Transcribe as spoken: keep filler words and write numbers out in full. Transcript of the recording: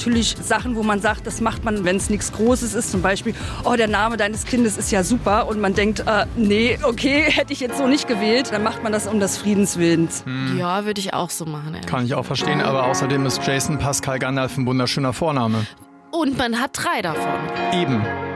natürlich Sachen, wo man sagt, das macht man, wenn es nichts Großes ist. Zum Beispiel, oh, der Name deines Kindes ist ja super. Und man denkt, äh, nee, okay, hätte ich jetzt so nicht gewählt. Dann macht man das um des Friedens Willens. Hm. Ja, würde ich auch so machen. Ehrlich. Kann ich auch verstehen, aber außerdem ist Jason Pascal Gandalf ein wunderschöner Vorname. Und man hat drei davon. Eben.